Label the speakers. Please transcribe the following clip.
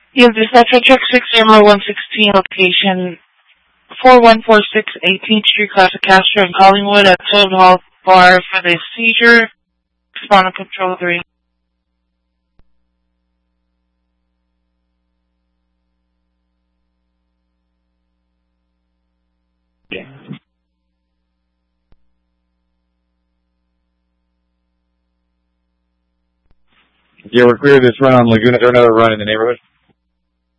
Speaker 1: You have dispatcher check 60116 location 4146 18th Street, Classic Castro in Collingwood at Toad Hall Bar for the seizure. Respond to Control 3.
Speaker 2: Yeah, we're clear this run on Laguna. Is there another run in the neighborhood?